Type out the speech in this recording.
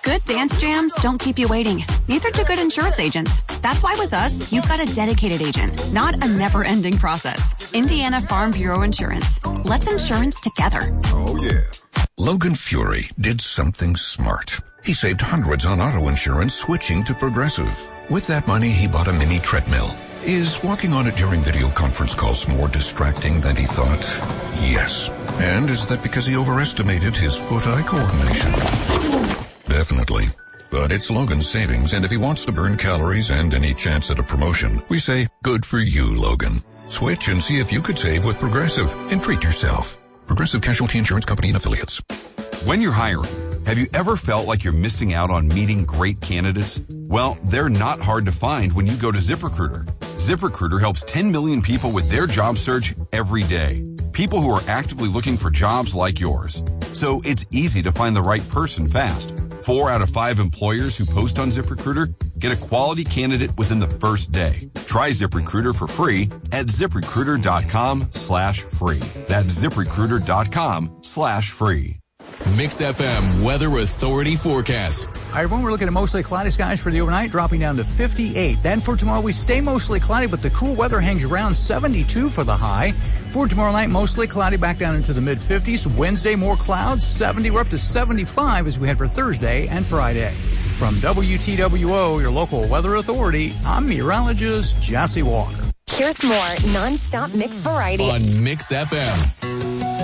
Good dance jams don't keep you waiting. Neither do good insurance agents. That's why with us, you've got a dedicated agent, not a never-ending process. Indiana Farm Bureau Insurance. Let's insurance together. Oh, yeah. Logan Fury did something smart. He saved hundreds on auto insurance switching to Progressive. With that money, he bought a mini treadmill. Is walking on it during video conference calls more distracting than he thought? Yes. And is that because he overestimated his foot-eye coordination? Definitely. But it's Logan's savings, and if he wants to burn calories and any chance at a promotion, we say, good for you, Logan. Switch and see if you could save with Progressive and treat yourself. Progressive Casualty Insurance Company and Affiliates. When you're hiring, have you ever felt like you're missing out on meeting great candidates? Well, they're not hard to find when you go to ZipRecruiter. ZipRecruiter helps 10 million people with their job search every day. People who are actively looking for jobs like yours. So it's easy to find the right person fast. 4 out of 5 employers who post on ZipRecruiter get a quality candidate within the first day. Try ZipRecruiter for free at ZipRecruiter.com/free. That's ZipRecruiter.com/free. Mix FM Weather Authority forecast. All right, everyone, we're looking at mostly cloudy skies for the overnight, dropping down to 58. Then for tomorrow, we stay mostly cloudy, but the cool weather hangs around 72 for the high. For tomorrow night, mostly cloudy, back down into the mid-50s. Wednesday, more clouds, 70. We're up to 75 as we head for Thursday and Friday. From WTWO, your local weather authority, I'm meteorologist Jesse Walker. Here's more non-stop mix variety on Mix FM.